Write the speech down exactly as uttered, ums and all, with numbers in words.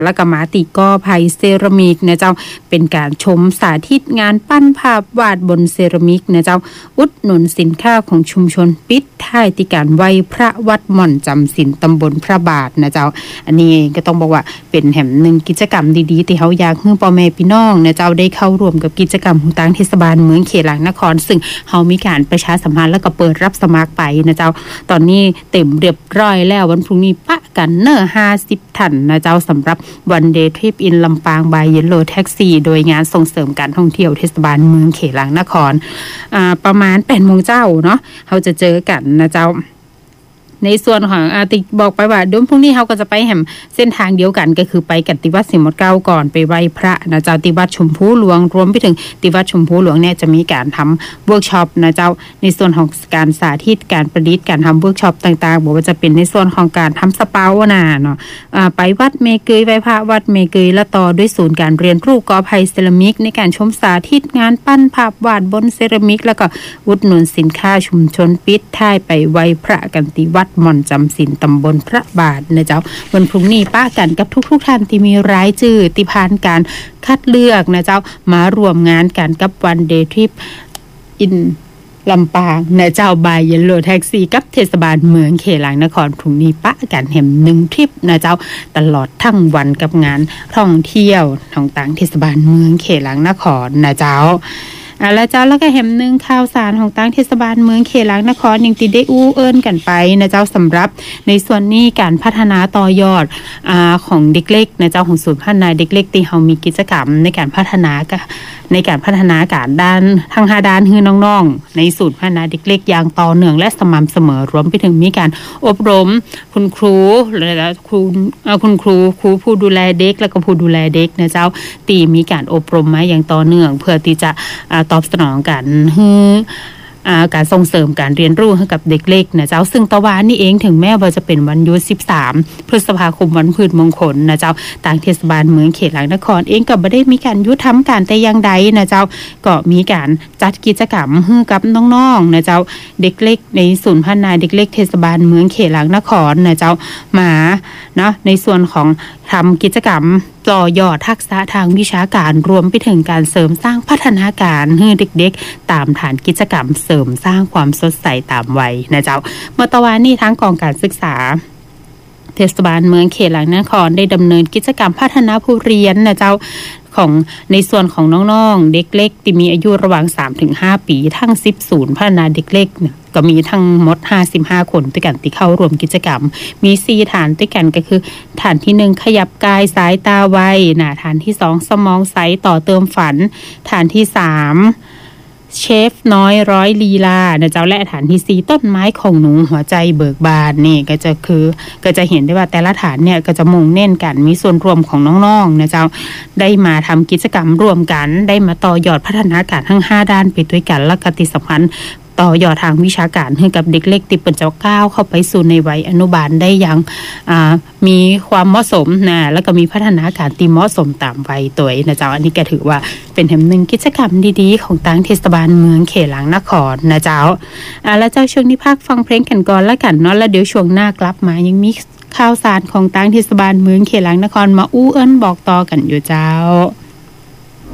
แล้วก็มาติก็ไผ่เซรามิกนะเจ้าเป็นการชมสาธิตงานปั้นภาพวาดบนเซรามิกนะเจ้าอุดหนุนสินค้าของชุมชนปิดท้ายที่การไหว้พระวัดหม่อนจำศีลตำบลพระบาทนะเจ้าอันนี้ก็ต้องบอกว่าเป็นแห่งหนึ่งกิจกรรมดีๆที่เฮาอยากให้พ่อแม่พี่น้องนะเจ้าได้เข้าร่วมกับกิจกรรมของทางเทศบาลเมืองเขตหลังนครซึ่งเฮามีการประชาสัมพันธ์แล้วก็เปิดรับสมัครไปนะเจ้าตอนนี้เต็มเรียบร้อยแล้ววันพรุ่งนี้ปะกันเนอห้าสิบท่านนะเจ้าสำหรับวันเดย์ทริปอินลำปางบายเยลโลแท็กซี่โดยงานส่งเสริมการท่องเที่ยวเทศบาลเมืองเขตหลังนครอ่าประมาณแปดโมงเจ้าเนาะเขาจะเจอกันนะเจ้าในส่วนของอาติบอกไปว่าเดี๋ยวพรุ่งนี้เขาก็จะไปแห่มเส้นทางเดียวกันก็คือไปกันติวัดสิมดเก้าก่อนไปไหว้พระนะเจ้าติวัดชมพูหลวงรวมไปถึงติวัดชมพูหลวงเนี่ยจะมีการทำเวิร์กช็อปนะเจ้าในส่วนของการสาธิตการประดิษฐ์การทำเวิร์กช็อปต่างๆบอกว่าจะเป็นในส่วนของการทำสเปาน่ะเนาะไปวัดเมเกยไหว้พระวัดเมเกยและต่อด้วยศูนย์การเรียนรู้กอไผ่เซรามิกในการชมสาธิตงานปั้นภาพวาดบนเซรามิกแล้วก็อุดหนุนสินค้าชุมชนปิดท้ายไปไหว้พระกันติวัดหม่อนจำศีลตำบลพระบาทนะเจ้าวันพรุ่งนี้ป้ากันกับทุกๆท่านที่มีรายชื่อที่ผ่านการคัดเลือกนะเจ้ามารวมงานกันกับวันเดย์ทริปอินลำปางนะเจ้าบายเยลโลแท็กซี่กับเทศบาลเมืองเขตหลังนครพรุ่งนี้ป้ากันแห่มหนึ่งทริปนะเจ้าตลอดทั้งวันกับงานท่องเที่ยวของต่างเทศบาลเมืองเขตหลังนครนะเจ้าอ่าแล้วเจ้าแล้วก็แห่มหนึ่งข่าวสารของตั้งเทศบาลเมืองเขตหลังนครยังติดได้อู้เอิ้นกันไปนะเจ้าสำหรับในส่วนนี้การพัฒนาต่อยอดอ่าของเด็กเล็กนะเจ้าของศูนย์พัฒนาเด็กเล็กที่เฮามีกิจกรรมในการพัฒนาในการพัฒนาการด้านทั้งห้าด้านคือน้องๆในศูนย์พัฒนาเด็กเล็กอย่างต่อเนื่องและสม่ำเสมอรวมไปถึงมีการอบรมคุณครูและครูคุณครูครูผู้ดูแลเด็กแล้วก็ผู้ดูแลเด็กนะเจ้าตีมีการอบรมมาอย่างต่อเนื่องเพื่อที่จะตอบสนองกันให้การส่งเสริมการเรียนรู้ให้กับเด็กเล็กนะเจ้าซึ่งตะวันนี่เองถึงแม้ว่าจะเป็นวันหยุดสิบสามพฤษภาคมวันพืชมงคลนะเจ้าทางเทศบาลเมืองเขตหลังนครเองก็บ่ได้มีการหยุดทำการแต่อย่างใดนะเจ้าก็มีการจัดกิจกรรมให้กับน้องๆนะเจ้าเด็กเล็กในศูนย์พัฒนาเด็กเล็กเทศบาลเมืองเขตหลังนครนะเจ้ามาเนาะในส่วนของทำกิจกรรมต่อยอดทักษะทางวิชาการรวมไปถึงการเสริมสร้างพัฒนาการให้เด็กๆตามฐานกิจกรรมเสริมสร้างความสดใสตามวัยนะเจ้าเมื่อตะวันนี้ทั้งกองการศึกษาเทศบาลเมืองเขตหลังนครได้ดำเนินกิจกรรมพัฒนาผู้เรียนนะเจ้าของในส่วนของน้องๆเด็กเล็กที่มีอายุระหว่าง สามถึงห้า ปีทั้งสิบศูนย์พัฒนาเด็กเล็กเนี่ยก็มีทั้งหมดห้าสิบห้าคนด้วยกันที่เข้าร่วมกิจกรรมมีสี่ฐานด้วยกันก็คือฐานที่หนึ่งขยับกายสายตาไวนะฐานที่สองสมองใสต่อเติมฝันฐานที่สามเชฟน้อยร้อยลีลานะเจ้าและฐานที่สี่ต้นไม้ของหนูหัวใจเบิกบานนี่ก็จะคือก็จะเห็นได้ว่าแต่ละฐานเนี่ยก็จะมุ่งเน้นกันมีส่วนรวมของน้องๆนะเจ้าได้มาทำกิจกรรมร่วมกันได้มาต่อยอดพัฒนาการทั้งห้าด้านไปด้วยกันและกติสัมพันธ์ต่อยอดทางวิชาการให้กับเด็กเล็กที่เป็นเจ้าก้าวเข้าไปสู่ในวัยอนุบาลได้อย่างมีความเหมาะสมนะแล้วก็มีพัฒนาการที่เหมาะสมตามวัยตัวนะเจ้าอันนี้ก็ถือว่าเป็นแห่งหนึ่งกิจกรรมดีๆของทางเทศบาลเมืองเขตหลังนครนะเจ้าอ่าแล้วเจ้าช่วงนี้พักฟังเพลงกันก่อนแล้วกันเนาะแล้วเดี๋ยวช่วงหน้ากลับมายังมีข่าวสารของทางเทศบาลเมืองเขตหลังนครมาอู้เอิ้นบอกต่อกันอยู่เจ้า